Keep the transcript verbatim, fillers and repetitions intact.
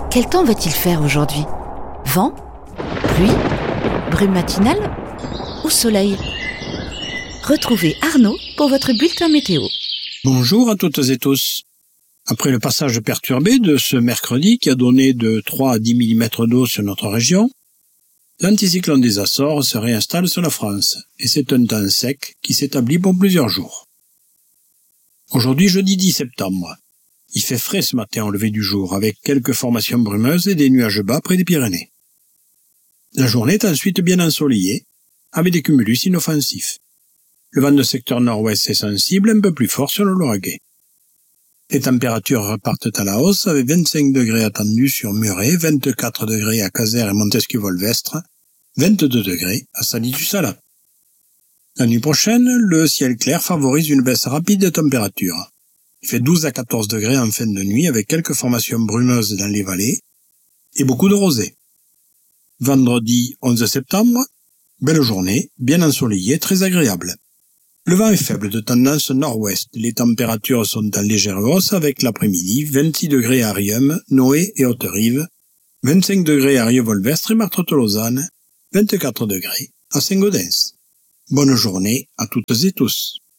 Quel temps va-t-il faire aujourd'hui? Vent? Pluie? Brume matinale? Ou soleil? Retrouvez Arnaud pour votre bulletin météo. Bonjour à toutes et tous. Après le passage perturbé de ce mercredi qui a donné de trois à dix millimètres d'eau sur notre région, l'anticyclone des Açores se réinstalle sur la France et c'est un temps sec qui s'établit pour plusieurs jours. Aujourd'hui, jeudi dix septembre. Il fait frais ce matin au lever du jour avec quelques formations brumeuses et des nuages bas près des Pyrénées. La journée est ensuite bien ensoleillée avec des cumulus inoffensifs. Le vent de secteur nord-ouest est sensible, un peu plus fort sur le Lauragais. Les températures repartent à la hausse avec vingt-cinq degrés attendus sur Muret, vingt-quatre degrés à Caser et Montesquieu-Volvestre, vingt-deux degrés à Sadi-du-Salat. La nuit prochaine, le ciel clair favorise une baisse rapide de température. Il fait douze à quatorze degrés en fin de nuit avec quelques formations brumeuses dans les vallées et beaucoup de rosée. Vendredi onze septembre, belle journée, bien ensoleillée, très agréable. Le vent est faible de tendance nord-ouest. Les températures sont en légère hausse avec l'après-midi, vingt-six degrés à Riom, Noé et Haute-Rive, vingt-cinq degrés à Rieux-Volvestre et Marthe-Tolosane, vingt-quatre degrés à Saint-Gaudens. Bonne journée à toutes et tous.